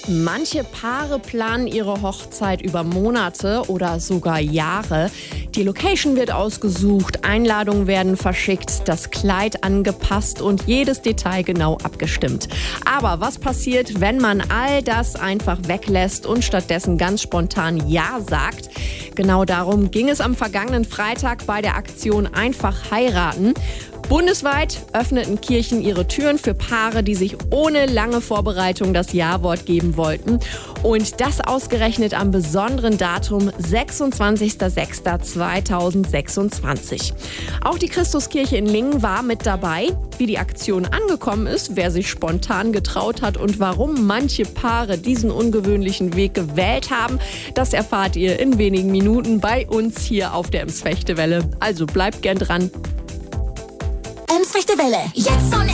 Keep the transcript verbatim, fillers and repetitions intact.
Manche Paare planen ihre Hochzeit über Monate oder sogar Jahre. Die Location wird ausgesucht, Einladungen werden verschickt, das Kleid angepasst und jedes Detail genau abgestimmt. Aber was passiert, wenn man all das einfach weglässt und stattdessen ganz spontan Ja sagt? Genau darum ging es am vergangenen Freitag bei der Aktion Einfach heiraten. Bundesweit öffneten Kirchen ihre Türen für Paare, die sich ohne lange Vorbereitung das Ja-Wort geben wollten. Und das ausgerechnet am besonderen Datum sechsundzwanzigster sechster zweitausendsechsundzwanzig. Auch die Christuskirche in Lingen war mit dabei. Wie die Aktion angekommen ist, wer sich spontan getraut hat und warum manche Paare diesen ungewöhnlichen Weg gewählt haben, das erfahrt ihr in wenigen Minuten bei uns hier auf der Emsfechtewelle. Also bleibt gern dran. Emsfechtewelle, jetzt on